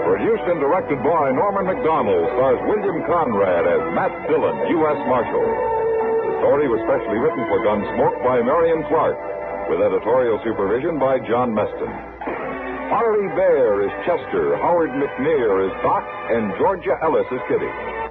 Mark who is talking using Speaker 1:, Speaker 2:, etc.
Speaker 1: Produced and directed by Norman McDonald, stars William Conrad as Matt Dillon, U.S. Marshal. The story was specially written for Gunsmoke by Marion Clark, with editorial supervision by John Meston. Harley Bear is Chester, Howard McNear is Doc, and Georgia Ellis is Kitty.